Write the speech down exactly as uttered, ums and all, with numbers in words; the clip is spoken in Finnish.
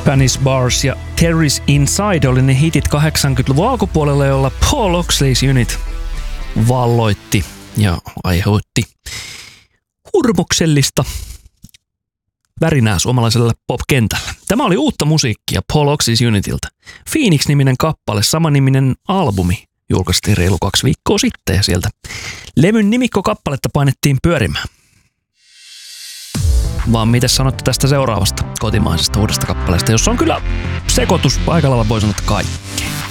Spanish Bars ja Terry's Inside oli ne hitit kahdeksankymmentäluvun alkupuolella, jolla Paul Oakley's Unit valloitti ja aiheutti hurmoksellista värinää suomalaiselle pop-kentällä. Tämä oli uutta musiikkia Paul Oakley's Unitilta. Phoenix-niminen kappale, samaniminen albumi, julkaistiin reilu kaksi viikkoa sitten ja sieltä levyn nimikkokappaletta painettiin pyörimään. Vaan mitä sanotte tästä seuraavasta kotimaisesta uudesta kappaleesta, jossa on kyllä sekoitus paikalla, voi sanoa kaikkea.